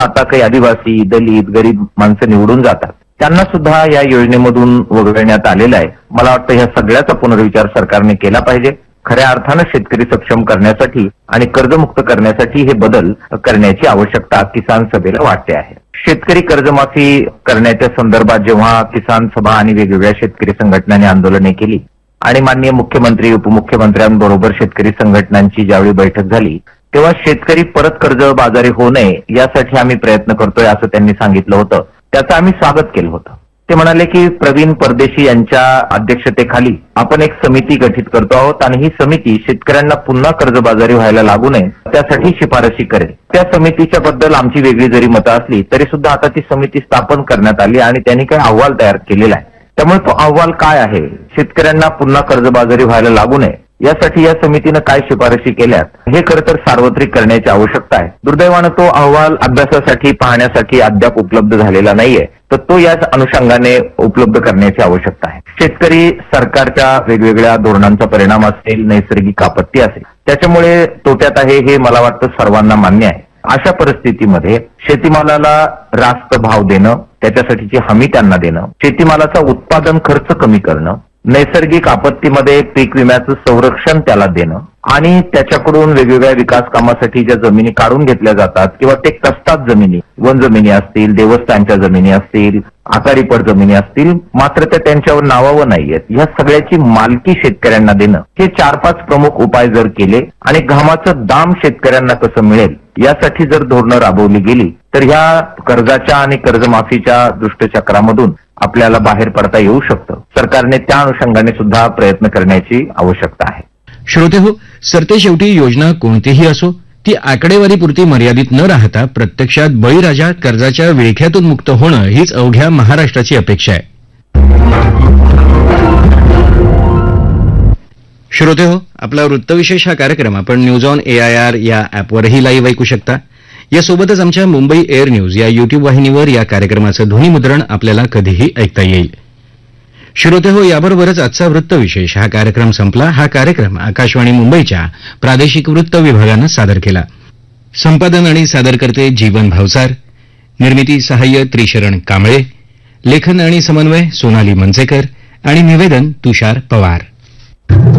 आता काही आदिवासी, दलित, गरीब माणसं निवडून जातात, त्यांना सुद्धा या योजनेमधून वगळण्यात आलेलं आहे. मला वाटतं ह्या सगळ्याचा पुनर्विचार सरकारने केला पाहिजे. खऱ्या अर्थानं शेतकरी सक्षम करण्यासाठी आणि कर्जमुक्त करण्यासाठी हे बदल करण्याची आवश्यकता किसान सभेला वाटते आहे. शेतकरी कर्जमाफी करण्याच्या संदर्भात जेव्हा किसान सभा आणि वेगवेगळ्या शेतकरी संघटनांनी आंदोलने केली आणि माननीय मुख्यमंत्री, उपमुख्यमंत्र्यांबरोबर शेतकरी संघटनांची ज्यावेळी बैठक झाली, तेव्हा शेतकरी परत कर्जबाजारी होऊ नये यासाठी आम्ही प्रयत्न करतोय असं त्यांनी सांगितलं होतं. त्याचं आम्ही स्वागत केलं होतं. ते म्हणाले की प्रवीण परदेशी यांच्या अध्यक्षतेखाली आपण एक समिती गठीत करतो आहोत आणि ही समिती शेतकऱ्यांना पुन्हा कर्जबाजारी व्हायला लागू नये त्यासाठी शिफारशी करेल. त्या समितीच्या बद्दल आमची वेगळी जरी मतं असली तरी सुद्धा आता ती समिती स्थापन करण्यात आली आणि त्यांनी काही अहवाल तयार केलेला आहे. त्यामुळे तो अहवाल काय आहे, शेतकऱ्यांना पुन्हा कर्जबाजारी व्हायला लागू नये यासाठी या समितीनं काय शिफारशी केल्यात हे खरं तर सार्वत्रिक करण्याची आवश्यकता आहे. दुर्दैवानं तो अहवाल अभ्यासासाठी, पाहण्यासाठी अद्याप उपलब्ध झालेला नाहीये, तर तो याच अनुषंगाने उपलब्ध करण्याची आवश्यकता आहे. शेतकरी सरकारच्या वेगवेगळ्या धोरणांचा परिणाम असेल, नैसर्गिक आपत्ती असेल, त्याच्यामुळे तोट्यात आहे हे मला वाटतं सर्वांना मान्य आहे. अशा परिस्थितीमध्ये शेतीमालाला रास्त भाव देणं, त्याच्यासाठीची हमी त्यांना देणं, शेतीमालाचा उत्पादन खर्च कमी करणं, नैसर्गिक आपत्तीमध्ये पीक विम्याचं संरक्षण त्याला देणं आणि त्याच्याकडून वेगवेगळ्या विकास कामासाठी ज्या जमिनी काढून घेतल्या जातात किंवा ते कसतात जमिनी, वन जमिनी असतील, देवस्थानच्या जमिनी असतील, आकारीपट जमिनी असतील, मात्र त्या त्यांच्यावर नावावर नाहीयेत, ह्या सगळ्याची मालकी शेतकऱ्यांना देणं, हे 4-5 प्रमुख उपाय जर केले आणि घामाचं दाम शेतकऱ्यांना कसं मिळेल यासाठी जर धोरणं राबवली गेली तर ह्या कर्जाच्या आणि कर्जमाफीच्या दुष्टचक्रामधून आपल्याला बाहेर पडता येऊ शकतं. सरकारने त्या अनुषंगाने सुद्धा प्रयत्न करण्याची आवश्यकता आहे. श्रोतेहो, सरतेशेवटी योजना कोणतीही असो ती आकडेवारीपुरती मर्यादित न राहता प्रत्यक्षात बळीराजा कर्जाच्या विळख्यातून मुक्त होणं हीच अवघ्या महाराष्ट्राची अपेक्षा आहे. श्रोतेहो, आपला वृत्तविशेष हा कार्यक्रम आपण न्यूज ऑन AIR या ॲपवरही लाईव्ह ऐकू शकता. यासोबतच आमच्या मुंबई एअर न्यूज या युट्यूब वाहिनीवर या कार्यक्रमाचं ध्वनिमुद्रण आपल्याला कधीही ऐकता येईल. श्रोतेहो, याबरोबरच आजचा वृत्तविशेष हा कार्यक्रम संपला. हा कार्यक्रम आकाशवाणी मुंबईच्या प्रादेशिक वृत्त विभागानं सादर केला. संपादन आणि सादरकर्ते जीवन भावसार, निर्मिती सहाय्य त्रिशरण कांबळे, लेखन आणि समन्वय सोनाली मंचेकर आणि निवेदन तुषार पवार.